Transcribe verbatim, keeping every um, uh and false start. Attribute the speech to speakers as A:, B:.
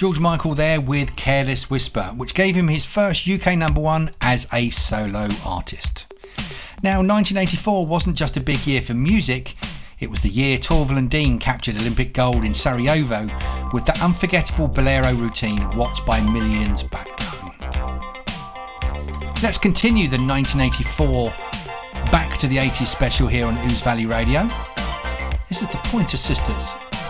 A: George Michael there with Careless Whisper, which gave him his first U K number one as a solo artist. Now, nineteen eighty-four wasn't just a big year for music, it was the year Torval and Dean captured Olympic gold in Sarajevo with that unforgettable Bolero routine watched by millions back home. Let's continue the nineteen eighty-four Back to the eighties special here on Ouse Valley Radio. This is the Pointer Sisters